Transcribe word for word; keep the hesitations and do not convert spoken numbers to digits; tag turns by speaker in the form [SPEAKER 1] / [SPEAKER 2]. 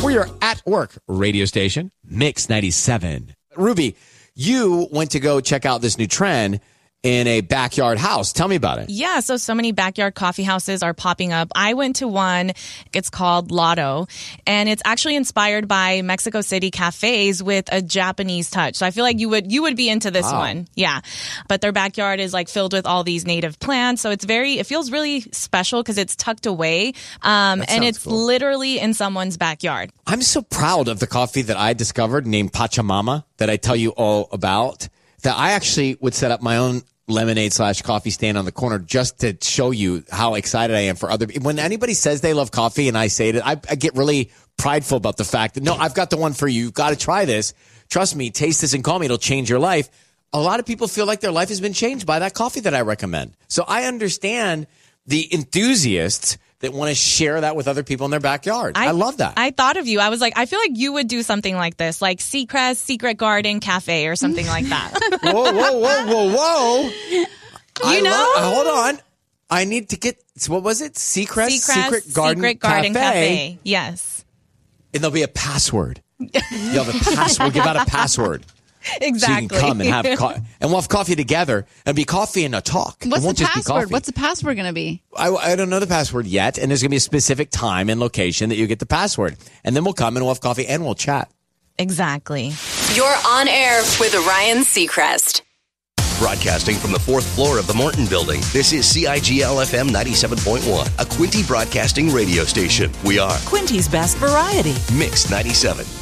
[SPEAKER 1] or your at work radio station, Mix ninety-seven. Ruby, you went to go check out this new trend in a backyard house. Tell me about it.
[SPEAKER 2] Yeah, so so many backyard coffee houses are popping up. I went to one. It's called Lotto, and it's actually inspired by Mexico City cafes with a Japanese touch. So I feel like you would you would be into this
[SPEAKER 1] wow.
[SPEAKER 2] one. Yeah. But their backyard is like filled with all these native plants. So it's very it feels really special because it's tucked away. Um and it's
[SPEAKER 1] cool.
[SPEAKER 2] literally in someone's backyard.
[SPEAKER 1] I'm so proud of the coffee that I discovered named Pachamama that I tell you all about, that I actually would set up my own lemonade slash coffee stand on the corner just to show you how excited I am for other people. When anybody says they love coffee and I say it, I, I get really prideful about the fact that, no, I've got the one for you. You've got to try this. Trust me, taste this and call me. It'll change your life. A lot of people feel like their life has been changed by that coffee that I recommend. So I understand the enthusiasts that want to share that with other people in their backyard. I, I love that.
[SPEAKER 2] I thought of you. I was like, I feel like you would do something like this, like Seacrest Secret Garden Cafe or something like that.
[SPEAKER 1] Whoa, whoa, whoa, whoa, whoa.
[SPEAKER 2] You
[SPEAKER 1] I
[SPEAKER 2] know?
[SPEAKER 1] Love, hold on. I need to get, what was it? Seacrest,
[SPEAKER 2] Seacrest
[SPEAKER 1] Secret Garden,
[SPEAKER 2] Secret Garden
[SPEAKER 1] Cafe.
[SPEAKER 2] Cafe. Yes.
[SPEAKER 1] And there'll be a password. You'll have a password. We'll give out a password.
[SPEAKER 2] Exactly.
[SPEAKER 1] So you can come and have coffee. And we'll have coffee together and be coffee and a talk.
[SPEAKER 3] What's
[SPEAKER 1] it won't
[SPEAKER 3] the
[SPEAKER 1] just be
[SPEAKER 3] password?
[SPEAKER 1] coffee.
[SPEAKER 3] What's the password going to be?
[SPEAKER 1] I, I don't know the password yet. And there's going to be a specific time and location that you get the password. And then we'll come and we'll have coffee and we'll chat.
[SPEAKER 2] Exactly.
[SPEAKER 4] You're on air with Ryan Seacrest.
[SPEAKER 5] Broadcasting from the fourth floor of the Morton Building, this is C I G L F M ninety-seven point one, a Quinty Broadcasting radio station. We are
[SPEAKER 6] Quinty's Best Variety.
[SPEAKER 5] Mix ninety-seven.